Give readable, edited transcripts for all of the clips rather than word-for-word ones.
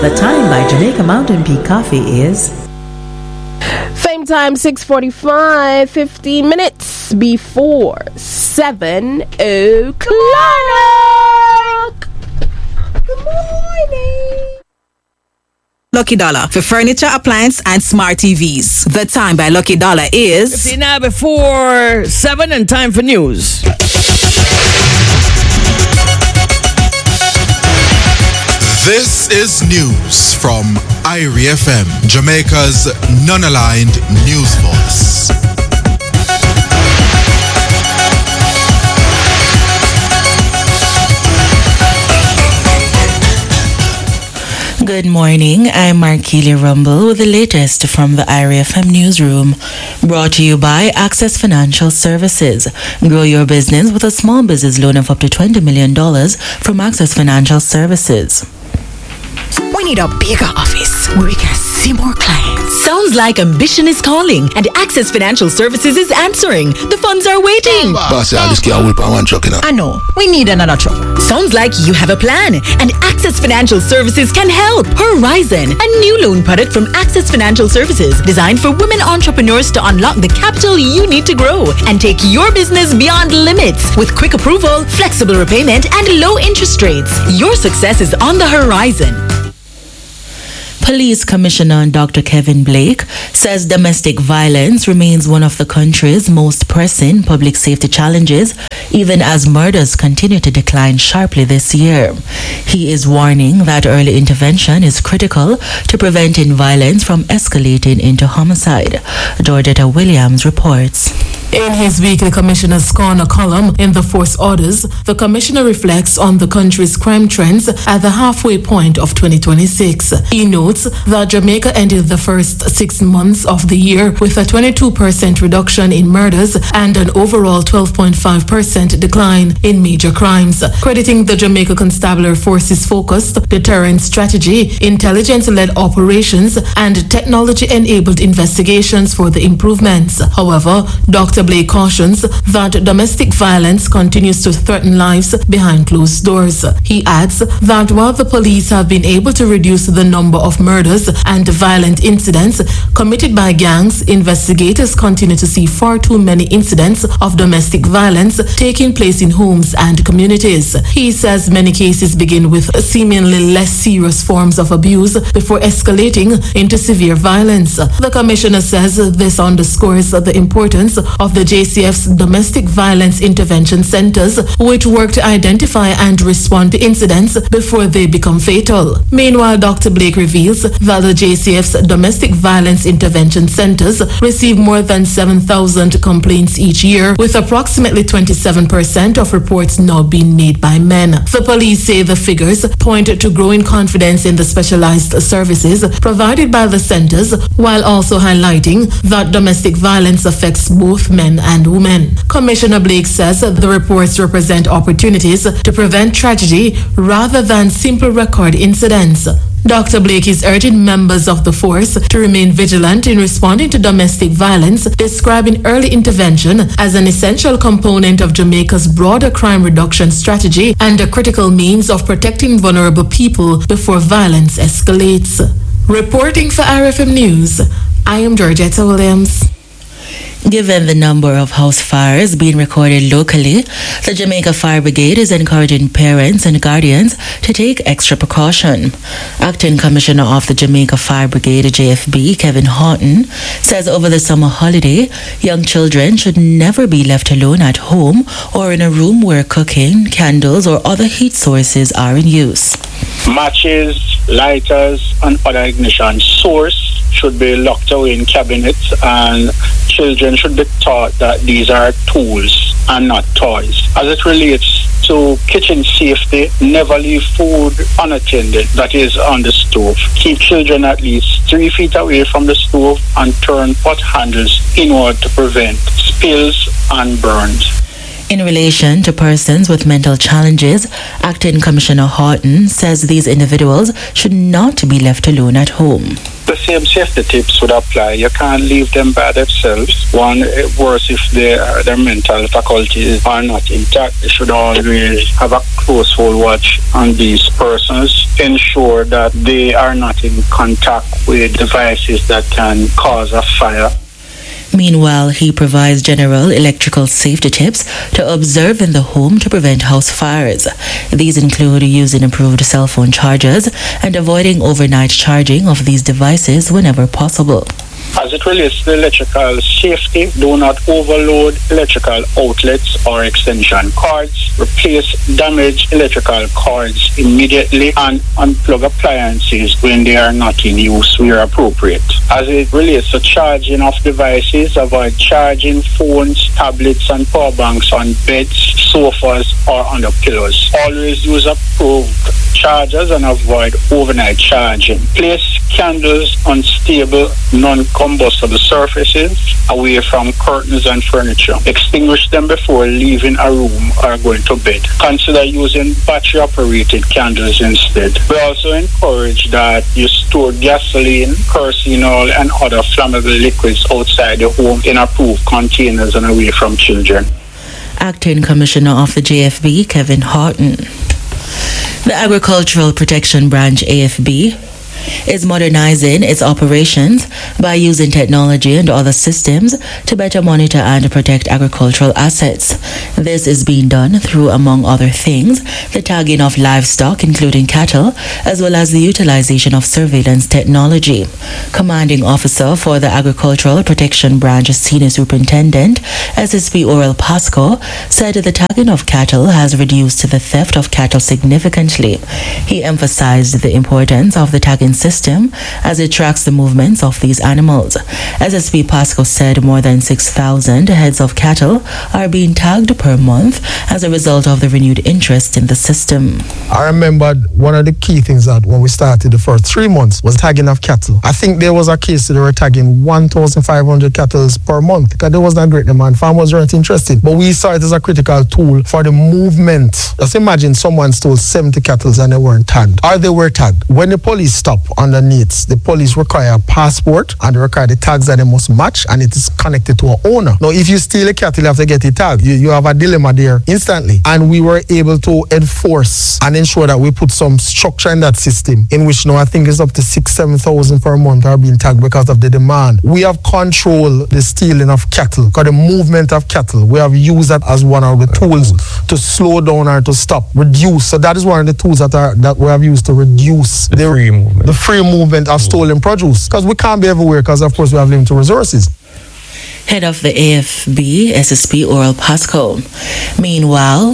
The time by Jamaica Mountain Peak Coffee is... Same time, 6:45, 15 minutes before 7 o'clock. Good morning. Lucky Dollar for furniture, appliance, and smart TVs. The time by Lucky Dollar is... 59 before 7 and time for news. This is news from Irie FM, Jamaica's non-aligned news voice. Good morning, I'm Markeely Rumble with the latest from the Irie FM newsroom. Brought to you by Access Financial Services. Grow your business with a small business loan of up to $20 million from Access Financial Services. We need a bigger office where we can see more clients. Sounds like ambition is calling and Access Financial Services is answering. The funds are waiting. Boss, this guy will buy one truck, you know. I know. We need another truck. Sounds like you have a plan and Access Financial Services can help. Horizon, a new loan product from Access Financial Services designed for women entrepreneurs to unlock the capital you need to grow and take your business beyond limits with quick approval, flexible repayment, and low interest rates. Your success is on the horizon. Police Commissioner Dr. Kevin Blake says domestic violence remains one of the country's most pressing public safety challenges, even as murders continue to decline sharply this year. He is warning that early intervention is critical to preventing violence from escalating into homicide. Georgetta Williams reports. In his weekly Commissioner's Corner column in the Force Orders, the Commissioner reflects on the country's crime trends at the halfway point of 2026. He notes that Jamaica ended the first 6 months of the year with a 22% reduction in murders and an overall 12.5% decline in major crimes, crediting the Jamaica Constabulary Force's focused deterrence strategy, intelligence-led operations, and technology-enabled investigations for the improvements. However, Dr. Blake cautions that domestic violence continues to threaten lives behind closed doors. He adds that while the police have been able to reduce the number of murders and violent incidents committed by gangs, investigators continue to see far too many incidents of domestic violence taking place in homes and communities. He says many cases begin with seemingly less serious forms of abuse before escalating into severe violence. The Commissioner says this underscores the importance of the JCF's domestic violence intervention centers, which work to identify and respond to incidents before they become fatal. Meanwhile, Dr. Blake reveals that the JCF's domestic violence intervention centers receive more than 7,000 complaints each year, with approximately 27% of reports now being made by men. The police say the figures point to growing confidence in the specialized services provided by the centers, while also highlighting that domestic violence affects both men and women. Commissioner Blake says the reports represent opportunities to prevent tragedy rather than simple record incidents. Dr. Blake is urging members of the force to remain vigilant in responding to domestic violence, describing early intervention as an essential component of Jamaica's broader crime reduction strategy and a critical means of protecting vulnerable people before violence escalates. Reporting for RFM News, I am Georgetta Williams. Given the number of house fires being recorded locally, the Jamaica Fire Brigade is encouraging parents and guardians to take extra precaution. Acting Commissioner of the Jamaica Fire Brigade, JFB, Kevin Horton, says over the summer holiday, young children should never be left alone at home or in a room where cooking, candles, or other heat sources are in use. Matches, lighters, and other ignition source should be locked away in cabinets, and children should be taught that these are tools and not toys. As it relates to kitchen safety, never leave food unattended, that is on the stove. Keep children at least 3 feet away from the stove and turn pot handles in order to prevent spills and burns. In relation to persons with mental challenges, Acting Commissioner Horton says these individuals should not be left alone at home. The same safety tips would apply. You can't leave them by themselves. One, worse if their mental faculties are not intact. They should always have a close hold watch on these persons. Ensure that they are not in contact with devices that can cause a fire. Meanwhile, he provides general electrical safety tips to observe in the home to prevent house fires. These include using improved cell phone chargers and avoiding overnight charging of these devices whenever possible. As it relates to electrical safety, do not overload electrical outlets or extension cords. Replace damaged electrical cords immediately and unplug appliances when they are not in use where appropriate. As it relates to charging of devices, avoid charging phones, tablets and power banks on beds, sofas or under pillows. Always use approved chargers and avoid overnight charging. Place candles on stable, non-combustible surfaces away from curtains and furniture. Extinguish them before leaving a room or going to bed. Consider using battery-operated candles instead. We also encourage that you store gasoline, kerosene oil, and other flammable liquids outside the home in approved containers and away from children. Acting Commissioner of the JFB, Kevin Horton. The Agricultural Protection Branch, AFB, is modernizing its operations by using technology and other systems to better monitor and protect agricultural assets. This is being done through, among other things, the tagging of livestock, including cattle, as well as the utilization of surveillance technology. Commanding Officer for the Agricultural Protection Branch Senior Superintendent, SSP Oral Pasco, said the tagging of cattle has reduced the theft of cattle significantly. He emphasized the importance of the tagging system as it tracks the movements of these animals. SSP Pasco said more than 6,000 heads of cattle are being tagged per month as a result of the renewed interest in the system. I remembered one of the key things that when we started the first 3 months was tagging of cattle. I think there was a case that they were tagging 1,500 cattle per month because there was not great demand. Farmers weren't interested. But we saw it as a critical tool for the movement. Just imagine someone stole 70 cattle and they weren't tagged. Or they were tagged. When the police stop underneath, the police require a passport and they require the tags that they must match and it is connected to an owner. Now, if you steal a cattle, you have to get it tagged. You have a dilemma there instantly. And we were able to enforce and ensure that we put some structure in that system in which now I think it's up to 6,000-7,000 per month are being tagged because of the demand. We have controlled the stealing of cattle because the movement of cattle, we have used that as one of the tools to slow down or to stop, reduce. So that is one of the tools that we have used to reduce the free movement of stolen produce, because we can't be everywhere because of course we have limited resources. Head of the AFB, SSP Oral Pasco. Meanwhile,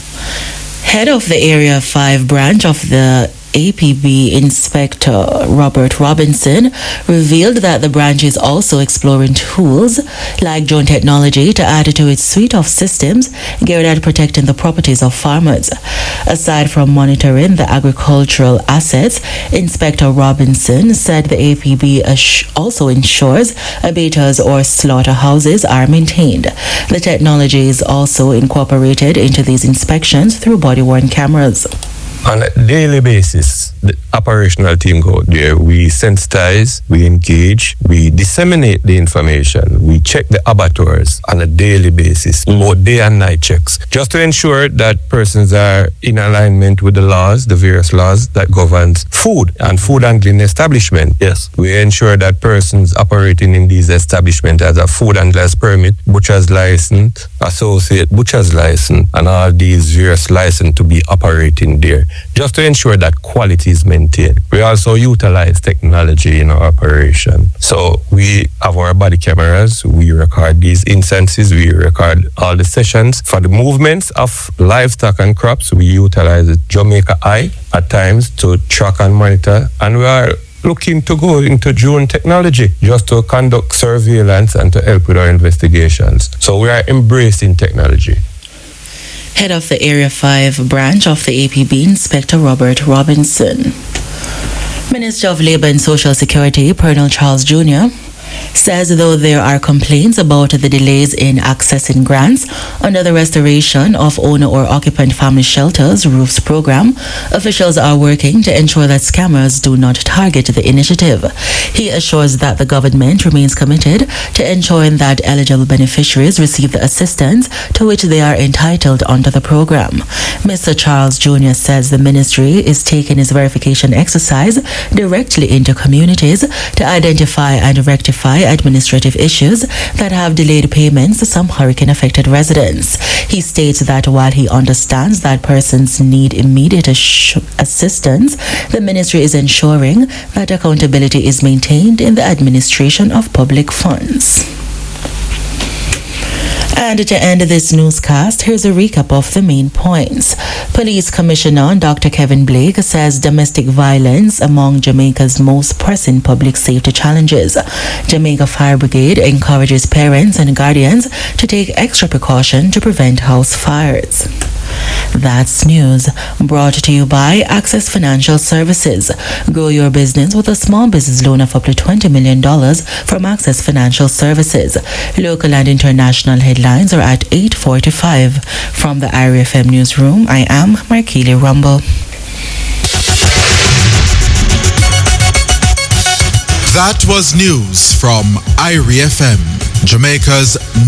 head of the Area 5 branch of the APB Inspector Robert Robinson revealed that the branch is also exploring tools like drone technology to add to its suite of systems geared at protecting the properties of farmers. Aside from monitoring the agricultural assets, Inspector Robinson said the APB also ensures abattoirs or slaughterhouses are maintained. The technology is also incorporated into these inspections through body-worn cameras. On a daily basis, the operational team go out there. We sensitize, we engage, we disseminate the information, we check the abattoirs on a daily basis, both day and night checks, just to ensure that persons are in alignment with the laws, the various laws that governs food and food handling establishment. Yes, we ensure that persons operating in these establishments has a food handler's permit, butcher's license, associate butcher's license, and all these various licenses to be operating there, just to ensure that quality is maintained. We also utilize technology in our operation. So we have our body cameras, we record these instances, we record all the sessions. For the movements of livestock and crops, we utilize the Jamaica Eye at times to track and monitor, and we are looking to go into drone technology just to conduct surveillance and to help with our investigations. So we are embracing technology. Head of the Area 5 branch of the APB, Inspector Robert Robinson. Minister of Labour and Social Security, Colonel Charles Jr., says though there are complaints about the delays in accessing grants under the Restoration of Owner or Occupant Family Shelters ROOFs program, officials are working to ensure that scammers do not target the initiative. He assures that the government remains committed to ensuring that eligible beneficiaries receive the assistance to which they are entitled under the program. Mr. Charles Jr. says the ministry is taking its verification exercise directly into communities to identify and rectify administrative issues that have delayed payments to some hurricane-affected residents. He states that while he understands that persons need immediate assistance, the ministry is ensuring that accountability is maintained in the administration of public funds. And to end this newscast, here's a recap of the main points. Police Commissioner Dr. Kevin Blake says domestic violence among Jamaica's most pressing public safety challenges. Jamaica Fire Brigade encourages parents and guardians to take extra precaution to prevent house fires. That's news brought to you by Access Financial Services. Grow your business with a small business loan of up to $20 million from Access Financial Services. Local and international headlines are at 8:45. From the IRIA FM newsroom, I am Markeely Rumble. That was news from IRIA FM, Jamaica's